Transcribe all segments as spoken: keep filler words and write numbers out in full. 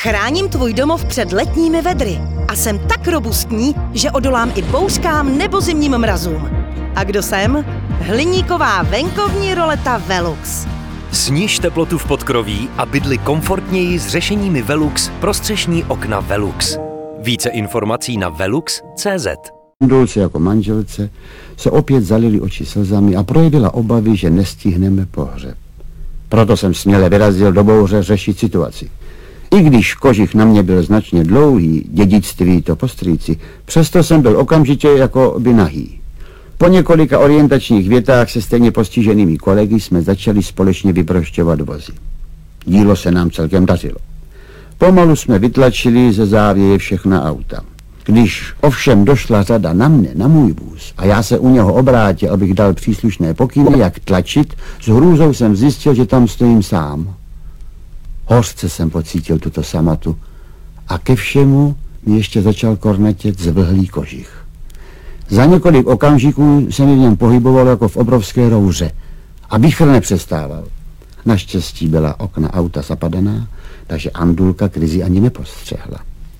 Chráním tvůj domov před letními vedry a jsem tak robustní, že odolám i bouřkám nebo zimním mrazům. A kdo jsem? Hliníková venkovní roleta Velux. Sniž teplotu v podkroví a bydli komfortněji s řešeními Velux pro střešní okna Velux. Více informací na velux tečka cé zet. Andulce jako manželce se opět zalili oči slzami a projevila obavy, že nestihneme pohřeb. Proto jsem směle vyrazil do bouře řešit situaci. I když kožich na mě byl značně dlouhý, dědictví to po strýci, přesto jsem byl okamžitě jako by nahý. Po několika orientačních větách se stejně postiženými kolegy jsme začali společně vyprošťovat vozy. Dílo se nám celkem dařilo. Pomalu jsme vytlačili ze závěje všechna auta. Když ovšem došla řada na mne, na můj vůz, a já se u něho obrátil, abych dal příslušné pokyny, jak tlačit, s hrůzou jsem zjistil, že tam stojím sám. Hořce jsem pocítil tuto samotu a ke všemu mi ještě začal kornetět zvlhlý kožich. Za několik okamžiků se mi v něm pohyboval jako v obrovské rouře a bichr nepřestával. Naštěstí byla okna auta zapadaná, takže Andulka krizi ani nepostřehla.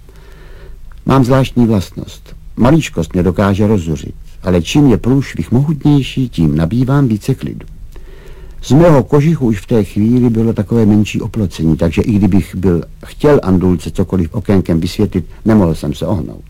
Mám zvláštní vlastnost. Maličkost mě dokáže rozzuřit, ale čím je průšvih mohutnější, tím nabývám více klidu. Z mého kožichu už v té chvíli bylo takové menší oplocení, takže i kdybych byl chtěl Andulce cokoliv okénkem vysvětlit, nemohl jsem se ohnout.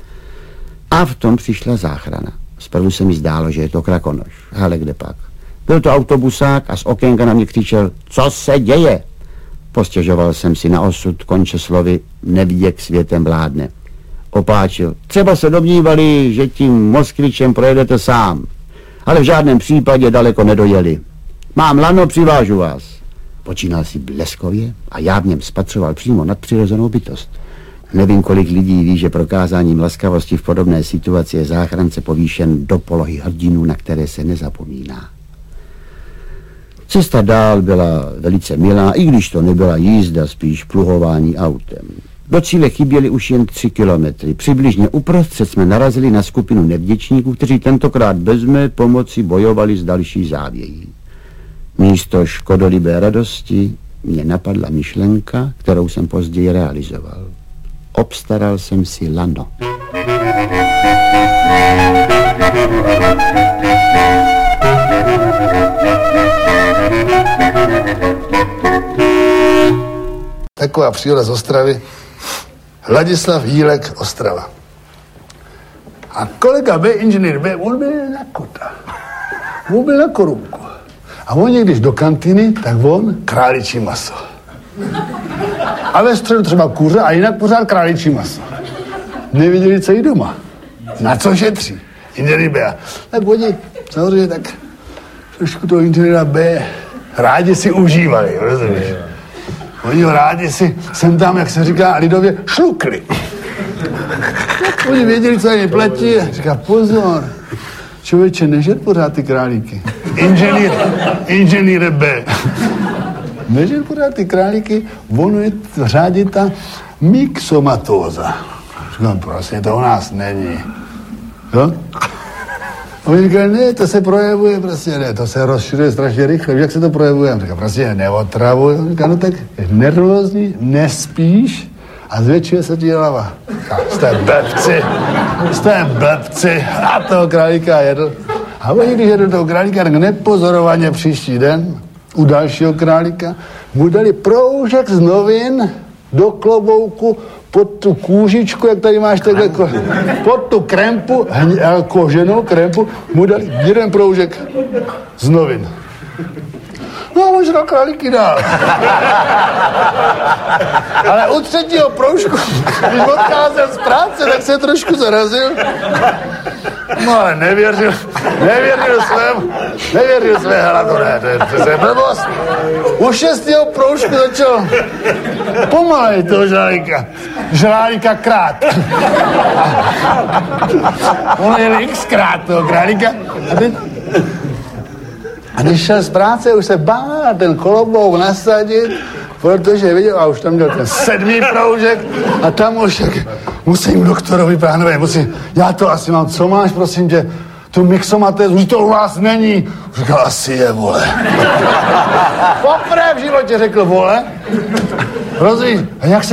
A v tom přišla záchrana. Zprvu se mi zdálo, že je to krakonoš, ale kde pak. Byl to autobusák a z okénka na mě křičel: co se děje? Postěžoval jsem si na osud, konče slovy: nevěk světem vládne. Opáčil: třeba se domnívali, že tím Moskvičem projedete sám, ale v žádném případě daleko nedojeli. Mám lano, přivážu vás. Počínal si bleskově a já v něm spatřoval přímo nadpřirozenou bytost. Nevím, kolik lidí ví, že prokázáním laskavosti v podobné situaci je záchrance povýšen do polohy hrdinů, na které se nezapomíná. Cesta dál byla velice milá, i když to nebyla jízda, spíš pluhování autem. Do cíle chyběly už jen tři kilometry. Přibližně uprostřed jsme narazili na skupinu nevděčníků, kteří tentokrát bez mé pomoci bojovali s další závějí. Místo škodolibé radosti mě napadla myšlenka, kterou jsem později realizoval. Obstaral jsem si lano. Taková příhoda z Ostravy. Ladislav Jílek, Ostrava. A kolega B, inženýr B, on byl na kota. On byl na korunku. A on někdyž do kantýny, tak on králičí maso. A ve středu třeba kuře a jinak pořád králičí maso. Neviděli, co jí doma. Na co šetří. Inženýr B. Tak oni, samozřejmě, tak trošku toho inženýra B rádi si užívali, rozumíš? Oni ho rádi si sem tam, jak se říká lidově, šlukli. Oni věděli, co je platí, a říká: pozor, člověče, nežer pořád ty králíky. Inženýr, inženýre B. Nežer pořád ty králíky, ono je řádí ta myxomatóza. Říkám: prostě to u nás není. Jo? A oni říkají: ne, to se projevuje, prostě ne, to se rozšiřuje strašně rychle. Jak se to projevuje? Říká: prostě neotravuje. Říká: no tak nervózní, nespíš a zvětšuje se ti hlava. Říká: jste blbci, jste blbci. A toho králíka jedl. A oni, když jedl toho králíka, tak nepozorovaně příští den u dalšího králíka mu dali proužek z novin do klobouku pod tu kůžičku, jak tady máš takhle, ko, pod tu krempu, hň, koženou krempu, mu dali jeden proužek z novin. No a on žral králíky dál. Ale u třetího proužku, když odcházel z práce, tak se trošku zarazil. No ale nevěřil, nevěřil svém, nevěřil své hladu, ne, to je přece blbost. U šestého proužku začal pomalej toho žrálíka, žrálíka krát. On jel xkrát toho králíka a teď A když šel z práce, už se bál ten kolobouk nasadit, protože viděl, a už tam měl ten sedmý proužek a tam už tak, musím doktorovi, pánové, musím, já to asi mám, co máš, prosím tě, tu myxomatézu, už to u vás není. Říkal: asi je, vole. Poprvé v životě řekl: vole. Rozumíš? A jak se